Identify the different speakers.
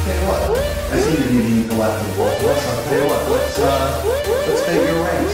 Speaker 1: tell you what, I seem to be the intellectual both of us. I'll tell you what, let's take your rank.